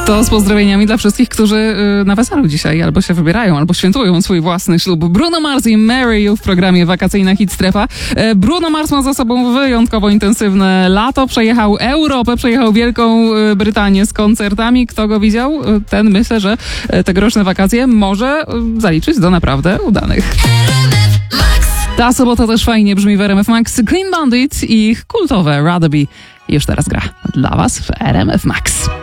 To z pozdrowieniami dla wszystkich, którzy na weselu dzisiaj albo się wybierają, albo świętują swój własny ślub. Bruno Mars i Marry You w programie Wakacyjna Hit Strefa. Bruno Mars ma za sobą wyjątkowo intensywne lato. Przejechał Europę, przejechał Wielką Brytanię z koncertami. Kto go widział? Ten myślę, że tegoroczne wakacje może zaliczyć do naprawdę udanych. Ta sobota też fajnie brzmi w RMF Max. Clean Bandit i ich kultowe Rather Be już teraz gra dla was w RMF Max.